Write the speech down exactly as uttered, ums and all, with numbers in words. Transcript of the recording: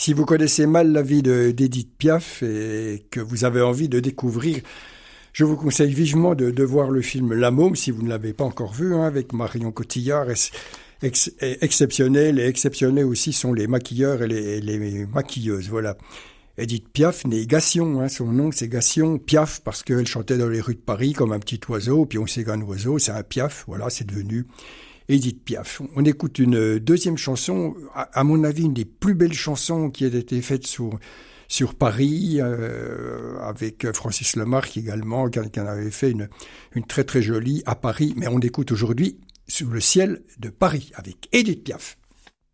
Si vous connaissez mal la vie de, d'Édith Piaf et que vous avez envie de découvrir, je vous conseille vivement de, de voir le film La Môme, si vous ne l'avez pas encore vu, hein, avec Marion Cotillard. Ex, ex, exceptionnel et exceptionnels aussi sont les maquilleurs et les, les maquilleuses. Voilà. Édith Piaf, née Gassion, hein, son nom c'est Gassion, Piaf, parce qu'elle chantait dans les rues de Paris comme un petit oiseau, puis on sait qu'un oiseau c'est un piaf, voilà, c'est devenu Édith Piaf. On écoute une deuxième chanson, à, à mon avis une des plus belles chansons qui a été faite sur, sur Paris, euh, avec Francis Lemarque également, qui, qui en avait fait une, une très très jolie à Paris, mais on écoute aujourd'hui Sous le ciel de Paris, avec Édith Piaf.